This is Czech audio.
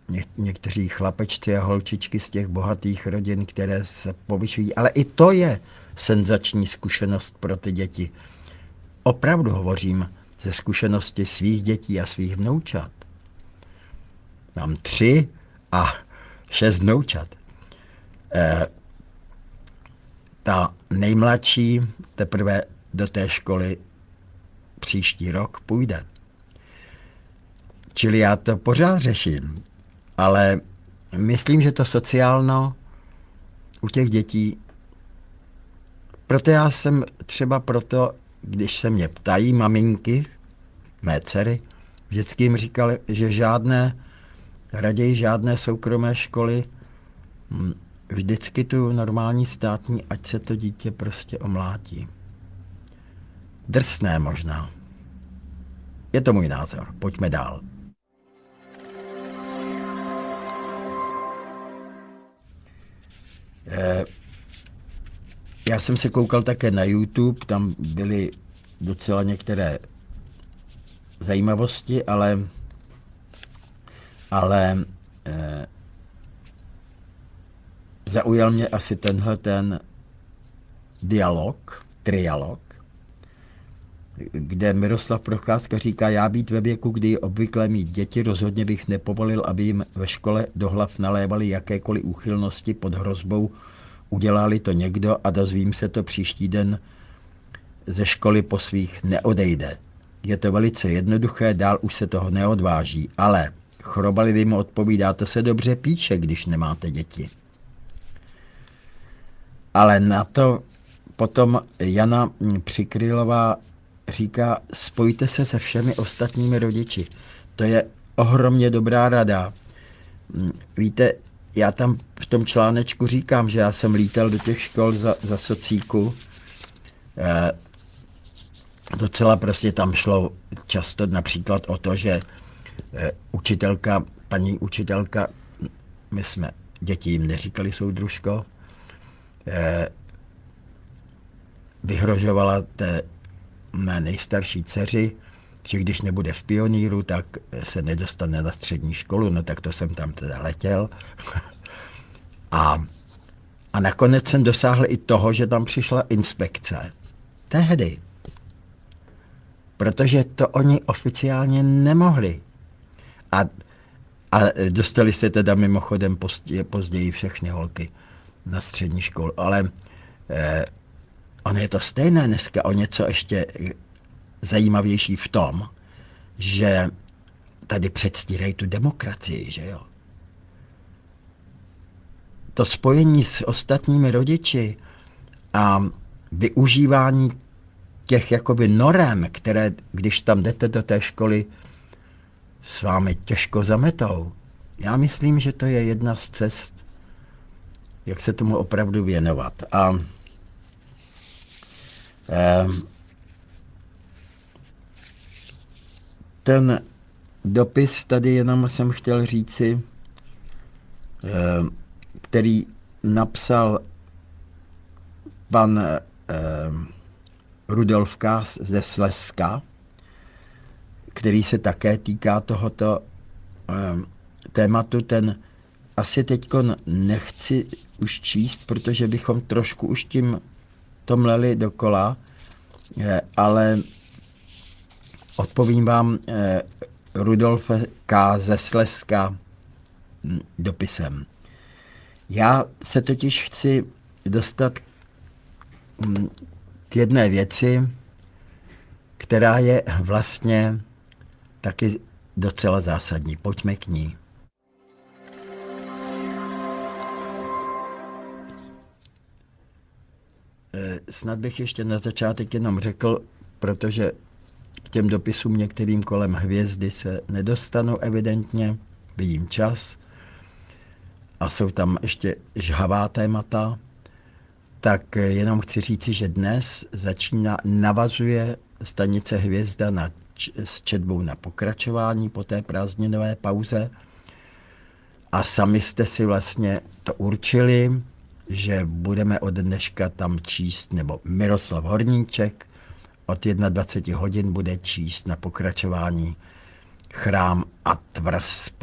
někteří chlapečci a holčičky z těch bohatých rodin, které se povyšují. Ale i to je senzační zkušenost pro ty děti. Opravdu hovořím ze zkušenosti svých dětí a svých vnoučat. Mám 3 a 6 vnoučat. Ta nejmladší teprve do té školy příští rok půjde. Čili já to pořád řeším, ale myslím, že to sociálno u těch dětí, proto já jsem třeba když se mě ptají maminky, mé dcery, vždycky jim říkali, že raději žádné soukromé školy, vždycky tu normální státní, ať se to dítě prostě omlátí. Drsné možná. Je to můj názor. Pojďme dál. Já jsem se koukal také na YouTube, tam byly docela některé zajímavosti, ale zaujal mě asi ten trialog, kde Miroslav Procházka říká, já být ve věku, kdy je obvyklé mít děti, rozhodně bych nepovolil, aby jim ve škole do hlav nalévali jakékoliv úchylnosti pod hrozbou, udělali to někdo a dozvím se to příští den ze školy po svých neodejde. Je to velice jednoduché, dál už se toho neodváží, ale Chrobalivý mu odpovídá, to se dobře píše, když nemáte děti. Ale na to potom Jana Přikrylová říká, spojte se se všemi ostatními rodiči. To je ohromně dobrá rada. Víte, já tam v tom článečku říkám, že já jsem lítal do těch škol za socíku. Docela prostě tam šlo často například o to, že paní učitelka, my jsme děti jim neříkali soudružko, vyhrožovala té mé nejstarší dceři, že když nebude v pionýru, tak se nedostane na střední školu, no tak to jsem tam teda letěl. A nakonec jsem dosáhl i toho, že tam přišla inspekce. Tehdy. Protože to oni oficiálně nemohli. A dostali se teda mimochodem později všechny holky na střední školu. Ale ono je to stejné dneska, o něco ještě zajímavější v tom, že tady předstírají tu demokracii, že jo. To spojení s ostatními rodiči a využívání těch jakoby norem, které, když tam jdete do té školy, s vámi těžko zametou. Já myslím, že to je jedna z cest, jak se tomu opravdu věnovat. A ten dopis tady jenom jsem chtěl říci, který napsal pan Rudolf Kás ze Slezska, který se také týká tohoto tématu, ten asi teďko nechci už číst, protože bychom trošku už tím to mleli dokola, ale odpovím vám Rudolf K. ze Slezska dopisem. Já se totiž chci dostat k jedné věci, která je vlastně taky docela zásadní. Pojďme k ní. Snad bych ještě na začátek jenom řekl, protože k těm dopisům některým kolem hvězdy se nedostanu evidentně, vidím čas a jsou tam ještě žhavá témata, tak jenom chci říci, že dnes navazuje stanice Hvězda s četbou na pokračování po té prázdninové pauze a sami jste si vlastně to určili, že budeme od dneška tam číst, nebo Miroslav Horníček od 21 hodin bude číst na pokračování Chrám a tvrz